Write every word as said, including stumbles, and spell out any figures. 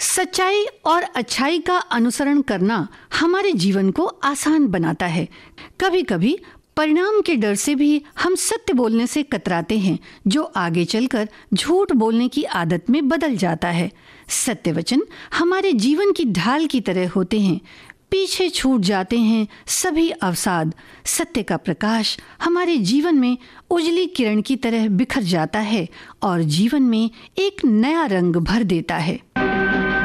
सच्चाई और अच्छाई का अनुसरण करना हमारे जीवन को आसान बनाता है। कभी कभी परिणाम के डर से भी हम सत्य बोलने से कतराते हैं, जो आगे चलकर झूठ बोलने की आदत में बदल जाता है। सत्य वचन हमारे जीवन की ढाल की तरह होते हैं। पीछे छूट जाते हैं सभी अवसाद। सत्य का प्रकाश हमारे जीवन में उजली किरण की तरह बिखर जाता है और जीवन में एक नया रंग भर देता है।